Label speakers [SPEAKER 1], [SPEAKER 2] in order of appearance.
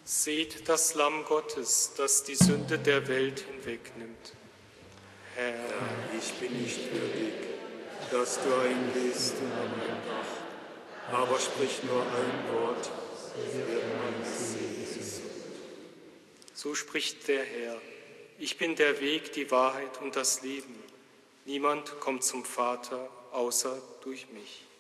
[SPEAKER 1] Seht das Lamm Gottes, das die Sünde der Welt hinwegnimmt. Herr,
[SPEAKER 2] ich bin nicht würdig, dass du eingehst in mein Dach, aber sprich nur ein Wort, wird meine Seele gesund.
[SPEAKER 1] So spricht der Herr: Ich bin der Weg, die Wahrheit und das Leben. Niemand kommt zum Vater außer durch mich.